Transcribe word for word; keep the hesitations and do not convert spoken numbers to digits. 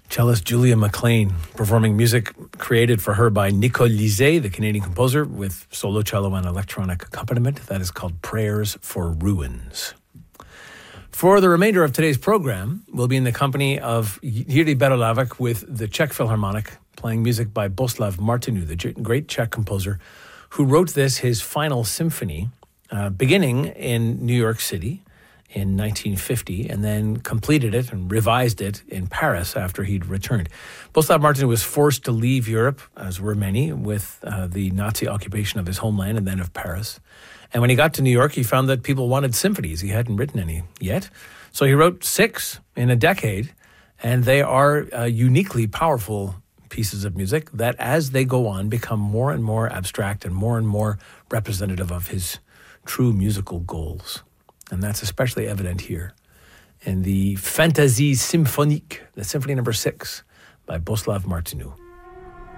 Cellist Julia McLean performing music created for her by Nicole Lizet, the Canadian composer, with solo cello and electronic accompaniment. That is called Prayers for Ruins. For the remainder of today's program, we'll be in the company of Jiří Berolavek with the Czech Philharmonic, playing music by Bohuslav Martinu, the great Czech composer who wrote this, his final symphony, uh, beginning in New York City in nineteen fifty, and then completed it and revised it in Paris after he'd returned. Bohuslav Martinu was forced to leave Europe, as were many, with uh, the Nazi occupation of his homeland and then of Paris. And when he got to New York, he found that people wanted symphonies. He hadn't written any yet. So he wrote six in a decade, and they are uh, uniquely powerful pieces of music that, as they go on, become more and more abstract and more and more representative of his true musical goals. And that's especially evident here in the Fantaisie Symphonique, the Symphony Number Six by Bohuslav Martinu.